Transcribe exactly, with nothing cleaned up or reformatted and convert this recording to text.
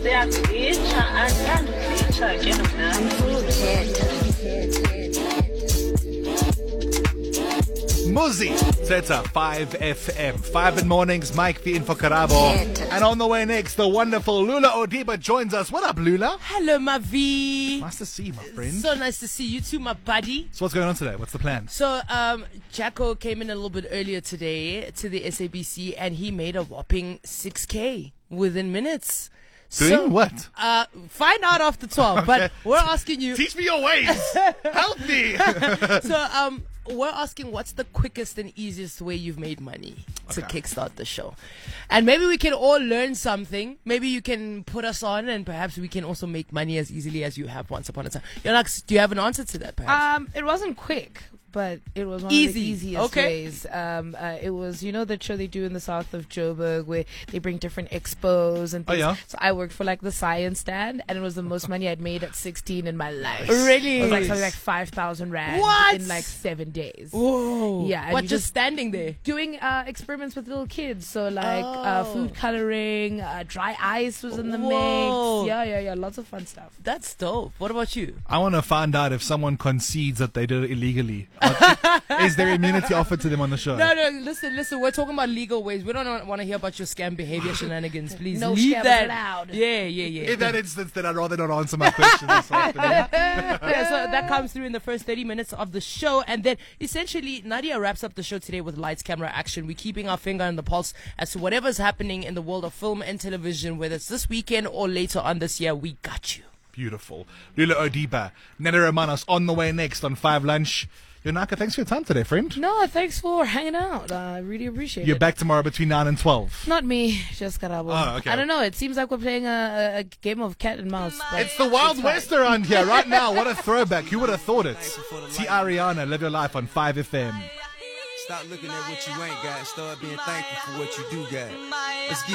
Siyagitsha, andithanda ugitsha ke mna. Muzi, Zeta five F M. five in mornings, Mike the Info Karabo. And on the way next, the wonderful Lula Odiba joins us. What up, Lula? Hello, my V. Nice to see you, my friend. So nice to see you too, my buddy. So what's going on today? What's the plan? So, um, Jacko came in a little bit earlier today to the S A B C and he made a whopping six K within minutes. Doing so, what? Uh, find out after twelve, but we're asking you. Teach me your ways. Help me. So, um, we're asking what's the quickest and easiest way you've made money to Okay. kickstart the show. And maybe we can all learn something. Maybe you can put us on and perhaps we can also make money as easily as you have once upon a time. Yonax, do you have an answer to that perhaps? Um, it wasn't quick, but it was one Easy. of the easiest Okay. ways. Um, uh, it was, you know, the show they do in the south of Joburg where they bring different expos and Oh, things. yeah? So I worked for like the science stand, and it was the most money I'd made at sixteen in my life. Really? It was like something like five thousand rand What? in like seven days. Whoa. Yeah, and What, you just just- standing there? Doing uh, experiments with little kids, so like uh, Oh. food coloring, uh, dry ice was in the Whoa. mix. Yeah, yeah, yeah, lots of fun stuff. That's dope. What about you? I want to find out if someone concedes that they did it illegally. Is there immunity offered to them on the show? No, no, listen, listen. We're talking about legal ways. We don't want to hear about your scam behavior shenanigans. Please No leave scams that. allowed. Yeah, yeah, yeah. In that instance, then I'd rather not answer my question this afternoon. Yeah, so that comes through in the first thirty minutes of the show. And then essentially, Nadia wraps up the show today with lights, camera, action. We're keeping our finger on the pulse as to whatever's happening in the world of film and television, whether it's this weekend or later on this year. We got you. Beautiful. Lula Odiba, Nene Romanos on the way next on five Lunch. Yonaka, thanks for your time today, friend. No, thanks for hanging out. I really appreciate You're it. back tomorrow between nine and twelve. Not me, just Karabo. Oh, okay. I don't know. It seems like we're playing a, a, a game of cat and mouse. but It's the Wild West around here right now. What a throwback. Who would have thought it? T. Ariana, Live Your Life on five F M. Stop looking at what you ain't got. Start being thankful for what you do got. Let's get